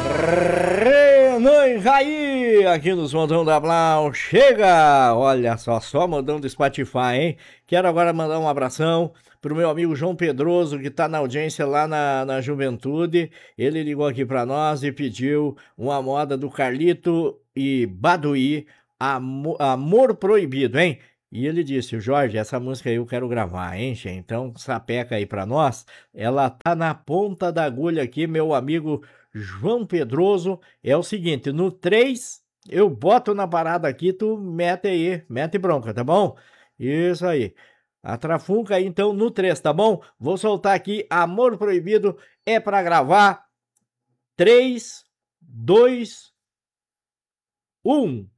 Renan e Raí, aqui nos Modão da Blau, chega! Olha só modão do Spotify, hein? Quero agora mandar um abração pro meu amigo João Pedroso, que tá na audiência lá na Juventude. Ele ligou aqui pra nós e pediu uma moda do Carlito e Baduí, Amor Proibido, hein? E ele disse, Jorge, essa música aí eu quero gravar, hein, gente? Então sapeca aí pra nós. Ela tá na ponta da agulha aqui, meu amigo João Pedroso. É o seguinte, no 3 eu boto na parada aqui, tu mete aí, mete bronca, tá bom? Isso aí. A trafunca aí então no 3, tá bom? Vou soltar aqui, Amor Proibido é pra gravar. 3, 2, 1.